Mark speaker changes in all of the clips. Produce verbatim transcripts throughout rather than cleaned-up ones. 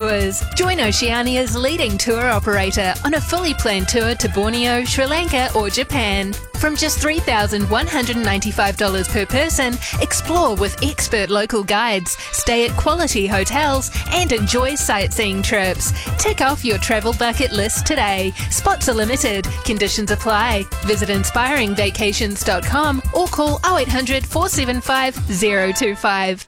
Speaker 1: Tours. Join Oceania's leading tour operator on a fully planned tour to Borneo, Sri Lanka or Japan. From just three thousand one hundred ninety-five dollars per person, explore with expert local guides, stay at quality hotels and enjoy sightseeing trips. Tick off your travel bucket list today. Spots are limited. Conditions apply. Visit inspiring vacations dot com or call oh eight hundred, four seven five, oh two five.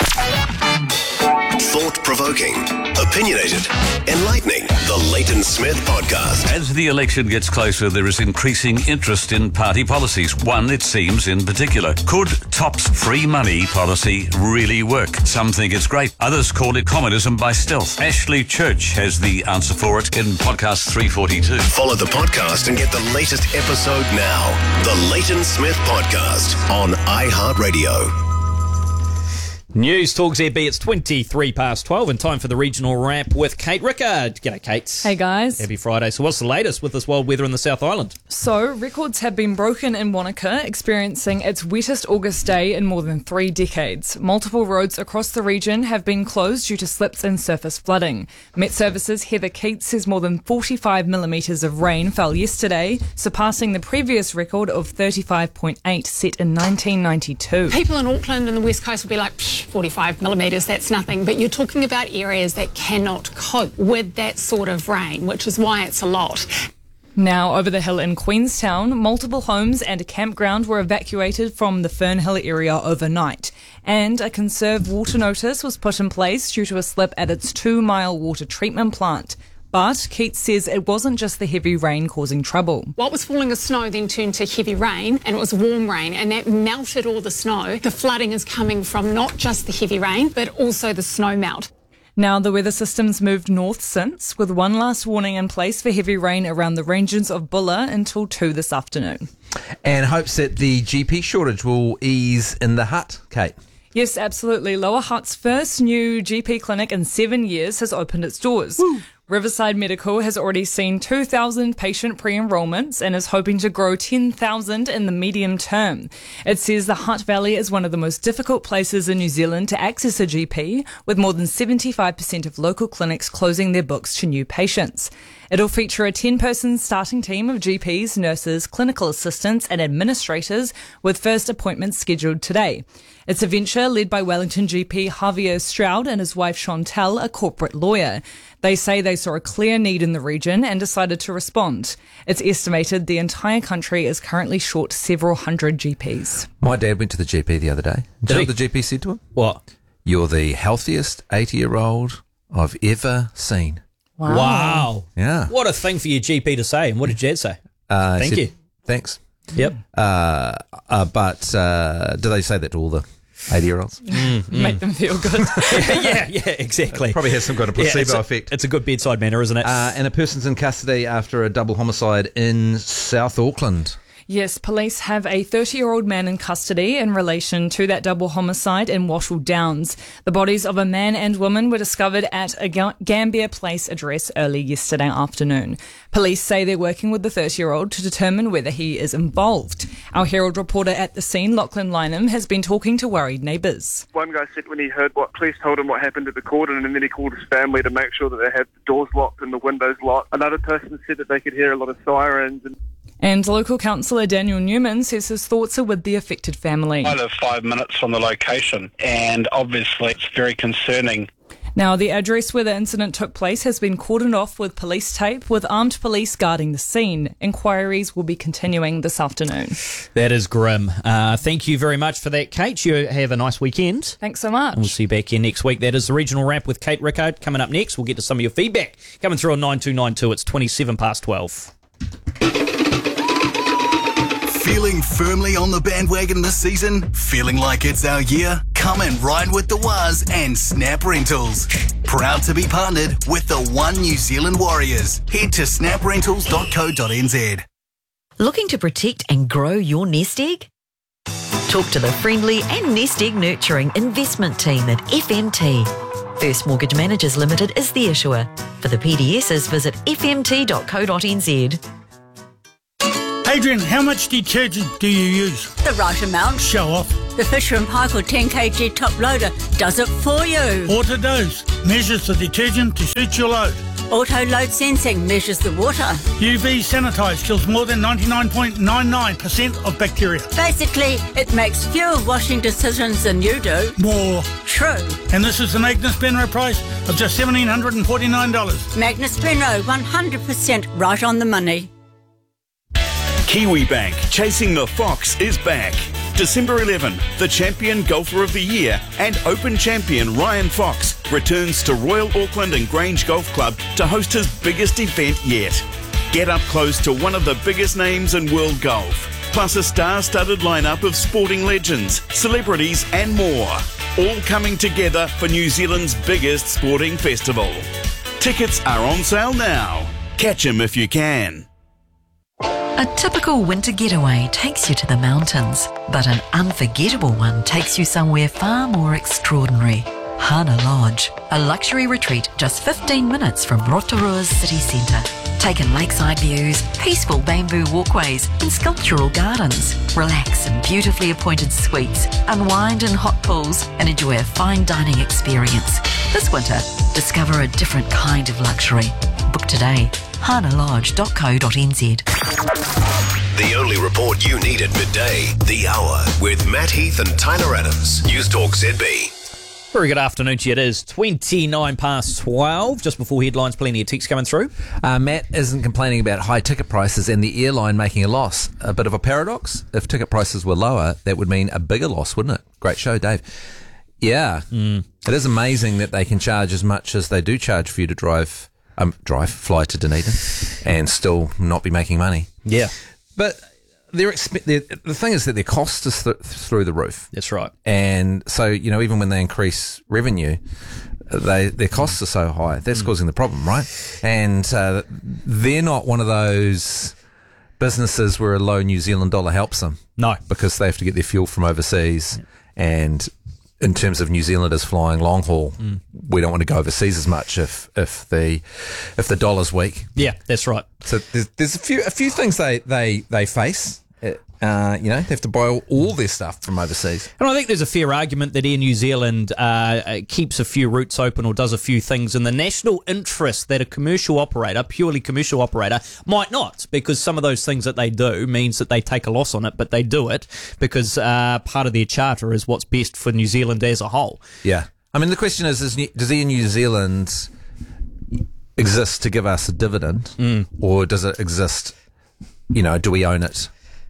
Speaker 2: Thought-provoking, opinionated, enlightening. The Leighton Smith Podcast.
Speaker 3: As the election gets closer, there is increasing interest in party policies. One, it seems, in particular. Could TOP's free money policy really work? Some think it's great. Others call it communism by stealth. Ashley Church has the answer for it in podcast three forty-two.
Speaker 2: Follow the podcast and get the latest episode now. The Leighton Smith Podcast on iHeartRadio.
Speaker 4: News Talk Z B, it's twenty-three past twelve and time for the regional wrap with Kate Rickard. G'day, Kate.
Speaker 5: Hey, guys.
Speaker 4: Happy Friday. So what's the latest with this wild weather in the South Island?
Speaker 5: So, records have been broken in Wanaka, experiencing its wettest August day in more than three decades. Multiple roads across the region have been closed due to slips and surface flooding. Met Services' Heather Keats says more than forty-five millimetres of rain fell yesterday, surpassing the previous record of thirty-five point eight set in nineteen ninety-two.
Speaker 6: People in Auckland and the West Coast will be like, psh, forty-five millimetres, that's nothing. But you're talking about areas that cannot cope with that sort of rain, which is why it's a lot.
Speaker 5: Now, over the hill in Queenstown, multiple homes and a campground were evacuated from the Fernhill area overnight. And a conserve water notice was put in place due to a slip at its two-mile water treatment plant. But Keats says it wasn't just the heavy rain causing trouble.
Speaker 6: What was falling as snow then turned to heavy rain, and it was warm rain, and that melted all the snow. The flooding is coming from not just the heavy rain, but also the snow melt.
Speaker 5: Now, the weather system's moved north since, with one last warning in place for heavy rain around the regions of Bulla until two this afternoon.
Speaker 7: And hopes that the G P shortage will ease in the hut, Kate.
Speaker 5: Yes, absolutely. Lower Hutt's first new G P clinic in seven years has opened its doors. Woo. Riverside Medical has already seen two thousand patient pre-enrollments and is hoping to grow ten thousand in the medium term. It says the Hutt Valley is one of the most difficult places in New Zealand to access a G P, with more than seventy-five percent of local clinics closing their books to new patients. It'll feature a ten-person starting team of G Ps, nurses, clinical assistants and administrators, with first appointments scheduled today. It's a venture led by Wellington G P Javier Stroud and his wife Chantel, a corporate lawyer. They say they saw a clear need in the region and decided to respond. It's estimated the entire country is currently short several hundred G Ps.
Speaker 7: My dad went to the G P the other day.
Speaker 4: Did
Speaker 7: Do you know
Speaker 4: he?
Speaker 7: what the G P said to him?
Speaker 4: What?
Speaker 7: You're the healthiest eighty-year-old I've ever seen.
Speaker 5: Wow.
Speaker 4: Wow.
Speaker 7: Yeah.
Speaker 4: What a thing for your G P to say. And what did Jed say?
Speaker 7: Uh,
Speaker 4: Thank
Speaker 7: said,
Speaker 4: you.
Speaker 7: Thanks.
Speaker 4: Yep.
Speaker 7: Uh, uh, but uh, do they say that to all the eighty-year-olds?
Speaker 5: Make them feel good.
Speaker 4: yeah, yeah, exactly.
Speaker 7: Probably has some kind of placebo
Speaker 4: yeah, it's a,
Speaker 7: effect.
Speaker 4: It's a good bedside manner, isn't it?
Speaker 7: Uh, and a person's in custody after a double homicide in South Auckland.
Speaker 5: Yes, police have a thirty-year-old man in custody in relation to that double homicide in Wattle Downs. The bodies of a man and woman were discovered at a Ga- Gambier Place address early yesterday afternoon. Police say they're working with the thirty-year-old to determine whether he is involved. Our Herald reporter at the scene, Lachlan Lynham, has been talking to worried neighbours.
Speaker 8: One guy said when he heard what police told him what happened at the cordon, and then he called his family to make sure that they had the doors locked and the windows locked. Another person said that they could hear a lot of sirens. And
Speaker 5: And local councillor Daniel Newman says his thoughts are with the affected family.
Speaker 9: I live five minutes from the location, and obviously it's very concerning.
Speaker 5: Now, the address where the incident took place has been cordoned off with police tape, with armed police guarding the scene. Inquiries will be continuing this afternoon.
Speaker 4: That is grim. Uh, thank you very much for that, Kate. You have a nice weekend.
Speaker 5: Thanks so much.
Speaker 4: And we'll see you back here next week. That is the Regional Wrap with Kate Rickard. Coming up next, we'll get to some of your feedback. Coming through on nine two nine two. It's twenty-seven past twelve.
Speaker 2: Feeling firmly on the bandwagon this season? Feeling like it's our year? Come and ride with the Waz and Snap Rentals. Proud to be partnered with the One New Zealand Warriors. Head to snap rentals dot co dot n z.
Speaker 10: Looking to protect and grow your nest egg? Talk to the friendly and nest egg nurturing investment team at F M T. First Mortgage Managers Limited is the issuer. For the P D Ss, visit f m t dot co dot n z.
Speaker 11: Adrian, how much detergent do you use?
Speaker 12: The right amount.
Speaker 11: Show off. The Fisher and Paykel ten kilogram top loader does it for you.
Speaker 12: Auto-dose measures the detergent to suit your load.
Speaker 11: Auto-load sensing measures the water.
Speaker 12: U V Sanitize kills more than ninety-nine point nine nine percent of bacteria.
Speaker 11: Basically, it makes fewer washing decisions than you do.
Speaker 12: More.
Speaker 11: True.
Speaker 12: And this is the Magnus Benro price of just one thousand seven hundred forty-nine dollars.
Speaker 11: Magnus Benro, one hundred percent right on the money.
Speaker 13: KiwiBank Chasing the Fox is back. December eleventh, the champion golfer of the year and Open champion Ryan Fox returns to Royal Auckland and Grange Golf Club to host his biggest event yet. Get up close to one of the biggest names in world golf, plus a star-studded lineup of sporting legends, celebrities and more, all coming together for New Zealand's biggest sporting festival. Tickets are on sale now. Catch 'em if you can.
Speaker 10: A typical winter getaway takes you to the mountains, but an unforgettable one takes you somewhere far more extraordinary. Hana Lodge, a luxury retreat just fifteen minutes from Rotorua's city centre. Take in lakeside views, peaceful bamboo walkways and sculptural gardens. Relax in beautifully appointed suites, unwind in hot pools and enjoy a fine dining experience. This winter, discover a different kind of luxury. Book today. hana lodge dot co dot n z.
Speaker 14: The only report you need at midday, The Hour, with Matt Heath and Tyler Adams. News Talk Z B.
Speaker 4: Very good afternoon to you. It is twenty-nine past twelve, just before headlines. Plenty of texts coming through.
Speaker 7: Uh, Matt isn't complaining about high ticket prices and the airline making a loss. A bit of a paradox. If ticket prices were lower, that would mean a bigger loss, wouldn't it? Great show, Dave. Yeah.
Speaker 4: Mm.
Speaker 7: It is amazing that they can charge as much as they do charge for you to drive, um, drive, fly to Dunedin and still not be making money.
Speaker 4: Yeah.
Speaker 7: But their exp- their, the thing is that their cost is th- through the roof.
Speaker 4: That's right.
Speaker 7: And so, you know, even when they increase revenue, they their costs are so high. That's mm. causing the problem, right? And uh, they're not one of those businesses where a low New Zealand dollar helps them.
Speaker 4: No.
Speaker 7: Because they have to get their fuel from overseas. Yeah. And in terms of New Zealanders flying long haul, mm. we don't want to go overseas as much if, if the if the dollar's weak.
Speaker 4: Yeah, that's right.
Speaker 7: So there's, there's a few a few things they, they, they face. Uh, you know, they have to buy all, all their stuff from overseas.
Speaker 4: And I think there's a fair argument that Air New Zealand uh, keeps a few routes open or does a few things in the national interest that a commercial operator, purely commercial operator, might not, because some of those things that they do means that they take a loss on it, but they do it because uh, part of their charter is what's best for New Zealand as a whole.
Speaker 7: Yeah. I mean, the question is, is does Air New Zealand exist to give us a dividend,
Speaker 4: mm.
Speaker 7: or does it exist, you know, do we own it?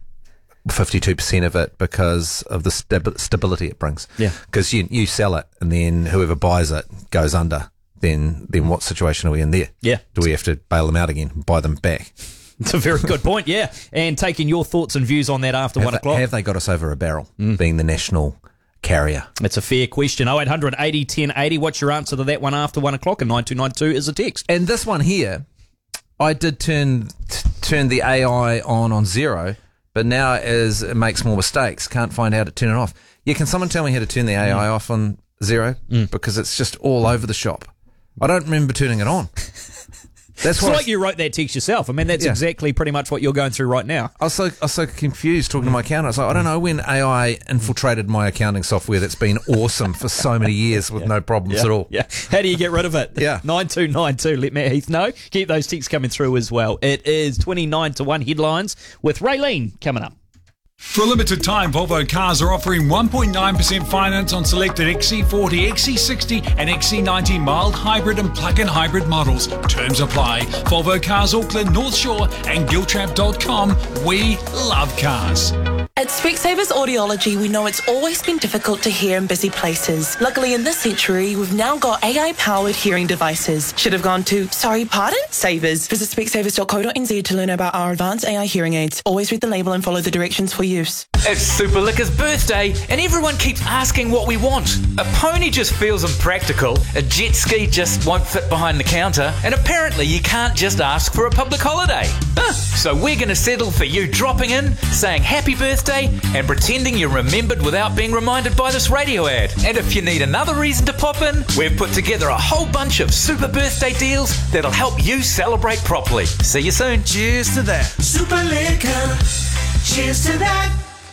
Speaker 7: fifty-two percent of it because of the stab- stability it brings.
Speaker 4: Yeah.
Speaker 7: Because you you sell it and then whoever buys it goes under. Then then what situation are we in there?
Speaker 4: Yeah.
Speaker 7: Do we have to bail them out again, buy them back?
Speaker 4: It's a very good point, yeah. And taking your thoughts and views on that after
Speaker 7: have
Speaker 4: one
Speaker 7: they,
Speaker 4: o'clock.
Speaker 7: Have they got us over a barrel,
Speaker 4: mm.
Speaker 7: being the national carrier?
Speaker 4: It's a fair question. oh eight hundred eighty ten eighty. What's your answer to that one after one o'clock? And nine two nine two is a text.
Speaker 7: And this one here, I did turn t- turn the A I on on zero. But now as it makes more mistakes, can't find how to turn it off. Yeah, can someone tell me how to turn the A I mm. off on zero?
Speaker 4: Mm.
Speaker 7: Because it's just all over the shop. I don't remember turning it on. That's
Speaker 4: it's
Speaker 7: what
Speaker 4: like you wrote that text yourself. I mean, that's
Speaker 7: yeah.
Speaker 4: exactly pretty much what you're going through right now.
Speaker 7: I was so I was so confused talking to my accountant. I was like, I don't know when A I infiltrated my accounting software that's been awesome for so many years with
Speaker 4: yeah.
Speaker 7: no problems
Speaker 4: yeah.
Speaker 7: at all.
Speaker 4: Yeah. How do you get rid of it?
Speaker 7: Yeah.
Speaker 4: nine two nine two. Let Matt Heath know. Keep those texts coming through as well. It is twenty-nine to one headlines with Raylene coming up.
Speaker 15: For a limited time, Volvo Cars are offering one point nine percent finance on selected X C forty, X C sixty and X C ninety mild hybrid and plug-in hybrid models. Terms apply. Volvo Cars Auckland, North Shore and giltrap dot com. We love cars.
Speaker 16: At Specsavers Audiology, we know it's always been difficult to hear in busy places. Luckily, in this century, we've now got A I-powered hearing devices. Should have gone to, sorry, pardon? Savers. Visit specsavers dot co dot n z to learn about our advanced A I hearing aids. Always read the label and follow the directions for use.
Speaker 17: It's Super Liquor's birthday, and everyone keeps asking what we want. A pony just feels impractical, a jet ski just won't fit behind the counter, and apparently you can't just ask for a public holiday. Huh. So we're going to settle for you dropping in, saying happy birthday, and pretending you're remembered without being reminded by this radio ad. And if you need another reason to pop in, we've put together a whole bunch of super birthday deals that'll help you celebrate properly. See you soon.
Speaker 15: Cheers to that.
Speaker 18: Super Liquor. Cheers to that.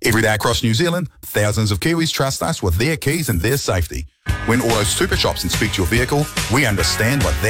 Speaker 18: Every day across New Zealand, thousands of Kiwis trust us with their keys and their safety. When Auto Super Shops inspect your vehicle, we understand what that